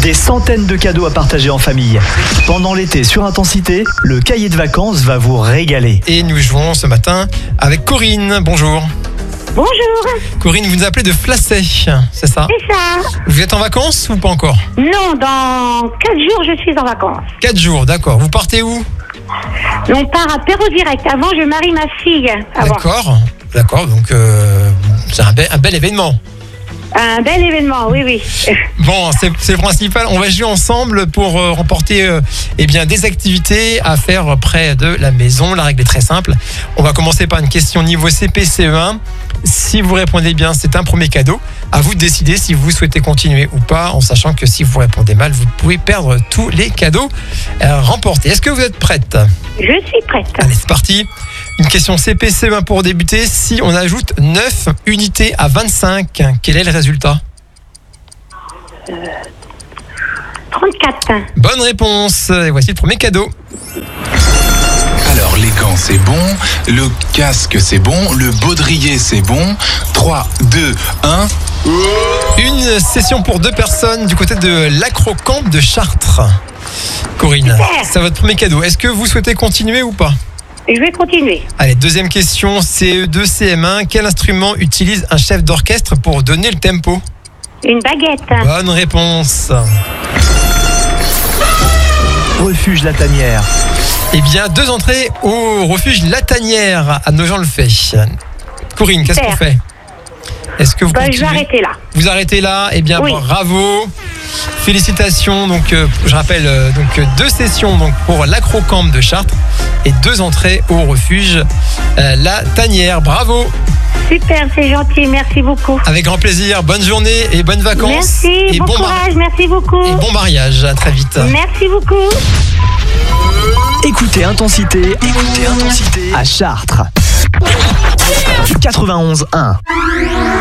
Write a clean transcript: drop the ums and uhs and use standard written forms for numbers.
Des centaines de cadeaux à partager en famille. Pendant l'été sur Intensité, le cahier de vacances va vous régaler. Et nous jouons ce matin avec Corinne. Bonjour. Bonjour, Corinne, vous nous appelez de Flacey, c'est ça? c'est ça. Vous êtes en vacances ou pas encore? Non, dans 4 jours, je suis en vacances. 4 jours, d'accord. Vous partez où? On part à Perros direct. Avant, je marie ma fille. Avant. D'accord, donc c'est un bel événement. Un bel événement, oui. Bon, c'est le principal. On va jouer ensemble pour remporter des activités à faire près de la maison. La règle est très simple. On va commencer par une question niveau CP-CE1. Si vous répondez bien, c'est un premier cadeau. À vous de décider si vous souhaitez continuer ou pas, en sachant que si vous répondez mal, vous pouvez perdre tous les cadeaux remportés. Est-ce que vous êtes prête? Je suis prête. Allez, c'est parti. Une question CP-CE1 pour débuter. Si on ajoute 9 unités à 25, quel est le résultat? 34. Bonne réponse. Et voici le premier cadeau. Alors, les gants, c'est bon. Le casque, c'est bon. Le baudrier, c'est bon. 3, 2, 1. Une session pour 2 personnes du côté de l'Acrocamp de Chartres. Corinne, Super. c'est votre premier cadeau. Est-ce que vous souhaitez continuer ou pas? Je vais continuer. Allez, deuxième question, CE2, CM1. Quel instrument utilise un chef d'orchestre pour donner le tempo? Une baguette. Bonne réponse. Refuge La Tanière. Eh bien, 2 entrées au refuge La Tanière à Nogent-le-Fait. Corinne, qu'est-ce qu'on fait? Est-ce que vous Je vais continuez? arrêter là. Vous arrêtez là? Eh bien, Oui. bravo. Félicitations. Donc, je rappelle 2 sessions donc, pour l'Acrocamp de Chartres et 2 entrées au refuge La Tanière. Bravo. Super, c'est gentil. Merci beaucoup. Avec grand plaisir. Bonne journée et bonnes vacances. Merci, et bon courage. Merci beaucoup. et bon mariage. À très vite. Merci beaucoup. Écoutez Intensité à Chartres. 91.1.